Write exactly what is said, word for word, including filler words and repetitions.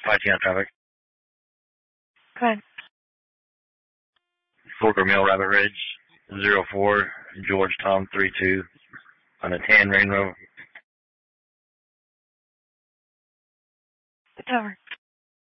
fighting on traffic. Go ahead. Forker Mill, Rabbit Ridge, zero four, George Tom three two, on a tan Rain Rover. Over.